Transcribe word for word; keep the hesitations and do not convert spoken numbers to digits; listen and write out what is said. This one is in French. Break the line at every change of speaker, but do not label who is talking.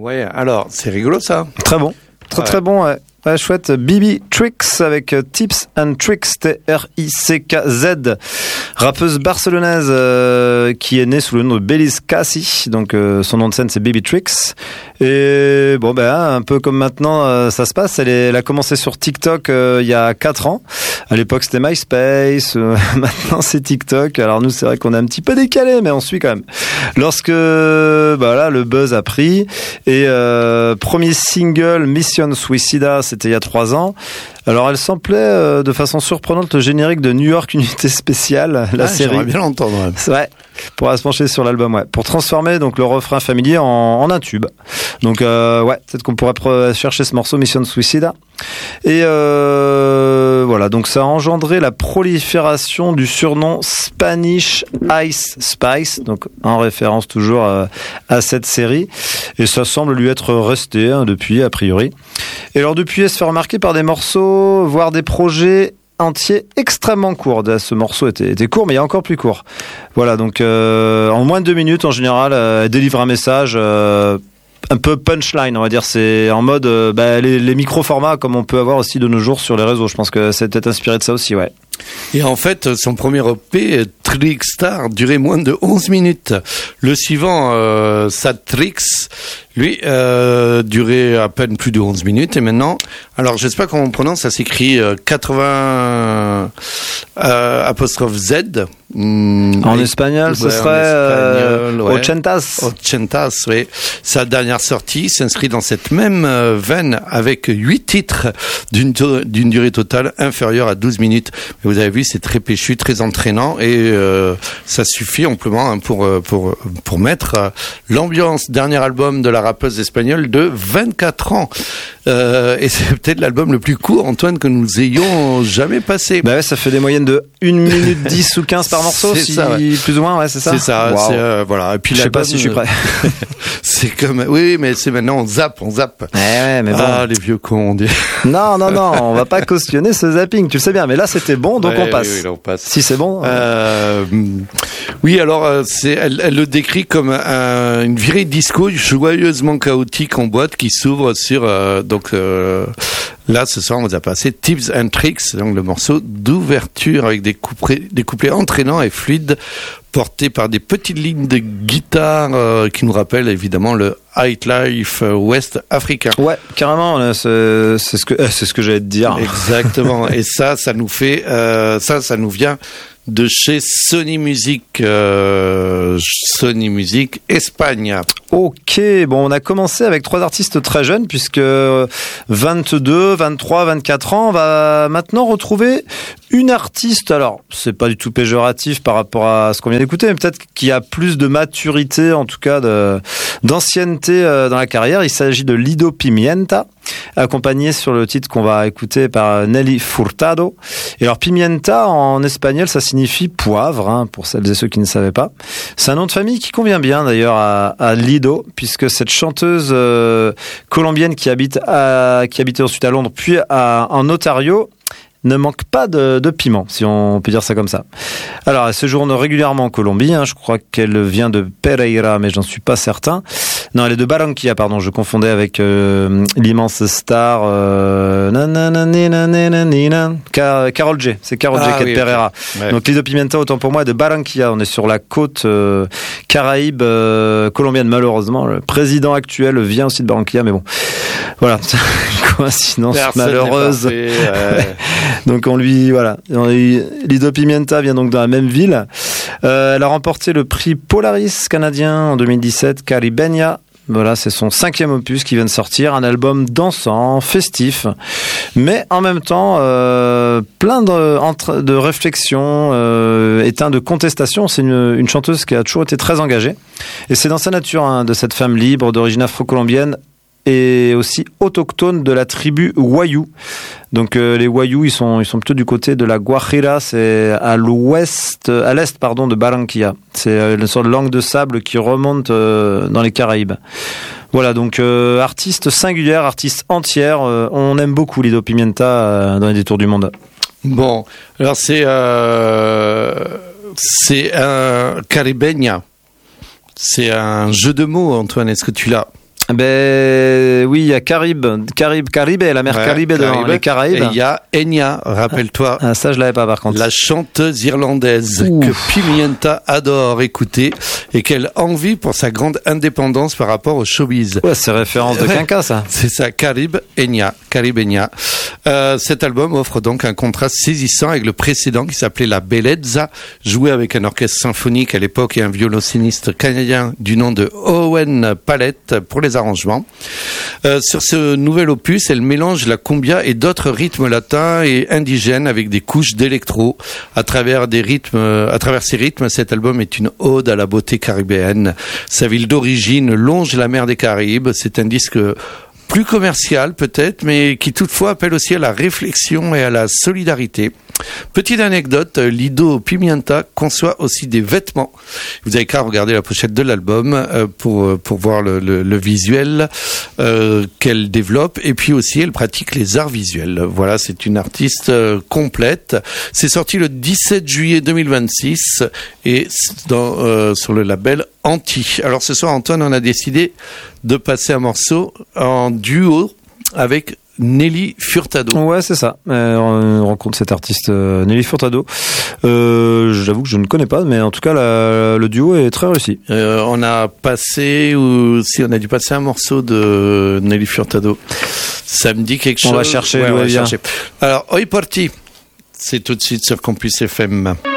Ouais, alors, c'est rigolo ça.
Très bon. Très ouais. très bon, ouais. Ouais, chouette. Bibi Tricks avec euh, Tips and Tricks, T R I C K Z. Rappeuse barcelonaise euh, qui est née sous le nom de Belize Cassi. Donc euh, son nom de scène c'est Bibi Tricks. Et bon ben un peu comme maintenant euh, ça se passe. Elle, est, elle a commencé sur TikTok euh, il y a quatre ans. À l'époque c'était MySpace. Euh, maintenant c'est TikTok. Alors nous c'est vrai qu'on est un petit peu décalé, mais on suit quand même. Lorsque bah là le buzz a pris et euh, premier single Mission Suicida, c'était il y a trois ans. Alors elle samplait euh, de façon surprenante le générique de New York Unité Spéciale, la ah, série.
J'aimerais bien l'entendre.
Ouais. ouais. Pour se pencher sur l'album, ouais. Pour transformer donc le refrain familier en, en un tube. Donc euh, ouais, peut-être qu'on pourrait pr- chercher ce morceau Mission Suicida. Et euh, voilà, donc ça a engendré la prolifération du surnom Spanish Ice Spice, donc en référence toujours euh, à cette série. Et ça semble lui être resté hein, depuis, a priori. Et alors depuis, elle se fait remarquer par des morceaux, voire des projets entier extrêmement court. Ce morceau était, était court, mais il y a encore plus court. Voilà, donc euh, en moins de deux minutes, en général, euh, elle délivre un message euh, un peu punchline, on va dire. C'est en mode euh, bah, les, les micro-formats comme on peut avoir aussi de nos jours sur les réseaux. Je pense que c'est peut-être inspiré de ça aussi, ouais.
Et en fait, son premier E P, Trickstar, durait moins de onze minutes. Le suivant, euh, Sad Tricks, lui, euh, durait à peine plus de onze minutes. Et maintenant, alors je sais pas comment on prononce, ça s'écrit euh, quatre-vingts euh, apostrophe Z.
Mmh, en espagnol, ouais, ce serait euh, ouais. Ochentas.
Ochentas, oui. Sa dernière sortie s'inscrit dans cette même euh, veine avec huit titres d'une, d'une durée totale inférieure à douze minutes. Vous avez vu, c'est très péchu, très entraînant et euh, ça suffit amplement hein, pour pour pour mettre euh, l'ambiance. Dernier album de la rappeuse espagnole de vingt-quatre ans euh, et c'est peut-être l'album le plus court, Antoine, que nous ayons jamais passé.
Bah ouais, ça fait des moyennes de une minute dix ou quinze par morceau, si, ça, ouais. plus ou moins, ouais, c'est ça.
C'est ça, wow. c'est, euh, voilà. Et puis
je sais pas si je suis prêt.
C'est comme, oui, mais c'est maintenant on zappe, on zappe.
Ouais, ouais, mais bon.
Ah, les vieux cons, on dit.
Non, non, non, on va pas cautionner ce zapping, tu le sais bien. Mais là, c'était bon, donc
ouais,
on passe.
Oui, oui, on passe.
Si c'est bon.
Euh, oui, alors c'est, elle, elle le décrit comme un, une virée disco joyeusement chaotique en boîte qui s'ouvre sur euh, donc euh, là ce soir on vous a passé Tips and Tricks, donc le morceau d'ouverture avec des couplets, des couplets entraînants et fluides portés par des petites lignes de guitare euh, qui nous rappellent évidemment le Nightlife West africain.
Ouais, carrément, c'est, c'est ce que c'est ce que j'allais te dire.
Exactement. Et ça, ça nous fait, euh, ça, ça nous vient de chez Sony Music, euh, Sony Music Espagne.
Ok, bon, on a commencé avec trois artistes très jeunes puisque vingt-deux, vingt-trois, vingt-quatre ans, on va maintenant retrouver une artiste. Alors, c'est pas du tout péjoratif par rapport à ce qu'on vient d'écouter, mais peut-être qu'il y a plus de maturité, en tout cas de, d'ancienneté dans la carrière. Il s'agit de Lido Pimienta, accompagné sur le titre qu'on va écouter par Nelly Furtado. Et alors, Pimienta, en espagnol, ça signifie poivre, hein, pour celles et ceux qui ne savaient pas. C'est un nom de famille qui convient bien, d'ailleurs, à, à Lido, puisque cette chanteuse euh, colombienne qui habite à, qui habitait ensuite à Londres, puis à, en Ontario, ne manque pas de, de piment, si on peut dire ça comme ça. Alors, elle séjourne régulièrement en Colombie. Hein, je crois qu'elle vient de Pereira, mais j'en suis pas certain. Non, elle est de Barranquilla, pardon. Je confondais avec euh, l'immense star euh, Karol G. C'est Karol G ah, qui est oui, de Pereira. Okay. Ouais. Donc, Lido Pimienta, autant pour moi, est de Barranquilla. On est sur la côte euh, caraïbe euh, colombienne, malheureusement. Le président actuel vient aussi de Barranquilla, mais bon. Voilà, coïncidence Personne malheureuse. Parfait, ouais. Donc on lui, voilà, Lido Pimienta vient donc dans la même ville. Euh, elle a remporté le prix Polaris canadien en deux mille dix-sept, Caribeña. Voilà, c'est son cinquième opus qui vient de sortir, un album dansant, festif, mais en même temps euh, plein de, entre, de réflexions, euh, éteint de contestation. C'est une, une chanteuse qui a toujours été très engagée, et c'est dans sa nature hein, de cette femme libre d'origine afro-colombienne et aussi autochtone de la tribu Wayuu. Donc euh, les Wayuu, ils sont ils sont plutôt du côté de la Guajira, c'est à l'ouest, à l'est pardon de Barranquilla. C'est euh, une sorte de langue de sable qui remonte euh, dans les Caraïbes. Voilà, donc euh, artiste singulière, artiste entière. Euh, on aime beaucoup Lido Pimienta euh, dans les détours du monde.
Bon, alors c'est euh, c'est un Caribeña. C'est un jeu de mots, Antoine. Est-ce que tu l'as?
Ben oui, il y a Caribe, Caribe, Caribe, la mer ouais, Caribe dans les Caraïbes.
Et il y a Enya, rappelle-toi.
Ah, ça je l'avais pas par contre.
La chanteuse irlandaise Ouh. que Pimienta adore écouter et qu'elle envie pour sa grande indépendance par rapport au showbiz.
Ouais, c'est référence de Quinca ça.
C'est ça, Caribe, Enya, Caribe, Enya. Euh, cet album offre donc un contraste saisissant avec le précédent qui s'appelait La Bellezza, joué avec un orchestre symphonique à l'époque et un violoniste canadien du nom de Owen Palette pour les arrangements. Euh, sur ce nouvel opus, elle mélange la cumbia et d'autres rythmes latins et indigènes avec des couches d'électro. À travers des rythmes, à travers ces rythmes, cet album est une ode à la beauté caribéenne. Sa ville d'origine longe la mer des Caraïbes. C'est un disque plus commercial peut-être, mais qui toutefois appelle aussi à la réflexion et à la solidarité. Petite anecdote, Lido Pimienta conçoit aussi des vêtements. Vous avez qu'à regarder la pochette de l'album euh, pour pour voir le, le, le visuel euh, qu'elle développe, et puis aussi elle pratique les arts visuels. Voilà, c'est une artiste euh, complète. C'est sorti le dix-sept juillet deux mille vingt-six et dans, euh, sur le label Anti. Alors ce soir, Antoine, on a décidé de passer un morceau en duo avec Nelly Furtado.
Ouais, c'est ça. Euh, on rencontre cet artiste euh, Nelly Furtado. Euh, j'avoue que je ne connais pas, mais en tout cas, la, le duo est très réussi.
Euh, on a passé, ou si on a dû passer un morceau de Nelly Furtado. Ça me dit quelque chose.
On va chercher.
Ouais, on va
chercher.
Alors, Oi Porti, c'est tout de suite sur Campus F M.